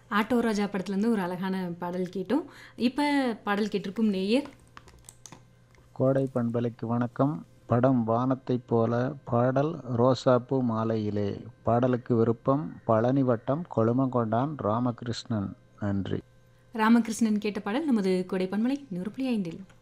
Auto ராஜா படத்துலேருந்து ஒரு அழகான பாடல் கேட்டோம். இப்போ பாடல் கேட்டிருக்கும் நேயர் கோடை பண்பலைக்கு வணக்கம். படம் வானத்தைப் போல, பாடல் ரோசாப்பூ மாலையிலே. பாடலுக்கு விருப்பம் பழனி வட்டம் கொழுமங்கொண்டான் ராமகிருஷ்ணன். நன்றி. ராமகிருஷ்ணன் கேட்ட பாடல் நமது கொடை பன்மலை 100.5.